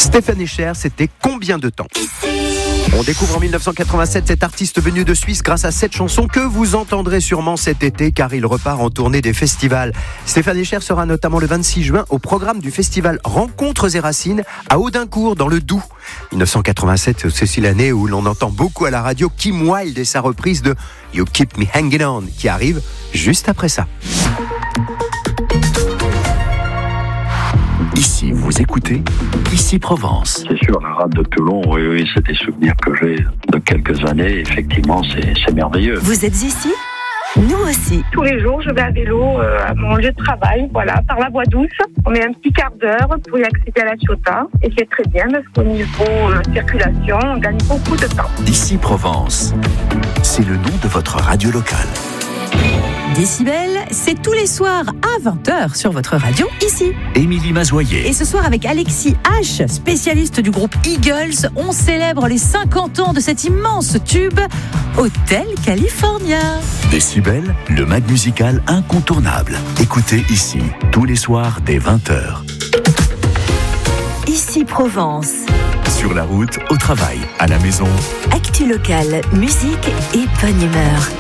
Stéphane Echer, c'était combien de temps ? On découvre en 1987 cet artiste venu de Suisse grâce à cette chanson que vous entendrez sûrement cet été car il repart en tournée des festivals. Stéphane Echer sera notamment le 26 juin au programme du festival Rencontres et Racines à Audincourt dans le Doubs. 1987, c'est aussi l'année où l'on entend beaucoup à la radio Kim Wilde et sa reprise de You Keep Me Hanging On qui arrive juste après ça. Ici, vous écoutez Ici Provence. C'est sûr, la rade de Toulon, oui, c'est des souvenirs que j'ai de quelques années. Effectivement, c'est merveilleux. Vous êtes ici ? Nous aussi. Tous les jours, je vais à vélo à mon lieu de travail, voilà, par la voie douce. On met un petit quart d'heure pour y accéder à la Ciotat. Et c'est très bien parce qu'au niveau circulation, on gagne beaucoup de temps. Ici Provence, c'est le nom de votre radio locale. Décibel, c'est tous les soirs à 20h sur votre radio, ici. Émilie Mazoyer. Et ce soir, avec Alexis H, spécialiste du groupe Eagles, on célèbre les 50 ans de cet immense tube, Hotel California. Décibel, le mag musical incontournable. Écoutez ici, tous les soirs dès 20h. Ici Provence. Sur la route, au travail, à la maison. Actu locale, musique et bonne humeur.